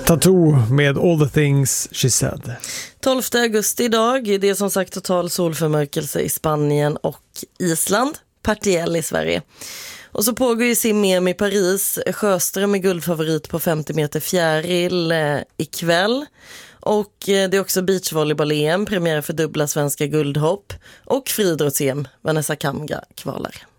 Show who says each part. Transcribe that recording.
Speaker 1: Tattoo med All the things she said.
Speaker 2: 12 augusti idag. Det är som sagt total solförmörkelse i Spanien och Island. Partiell i Sverige. Och så pågår ju sim-EM i Paris. Sjöström är guldfavorit på 50 meter fjäril ikväll. Och det är också beachvolleyboll-EM, premiär för dubbla svenska guldhopp. Och friidrotts-EM, Vanessa Kamga kvalar.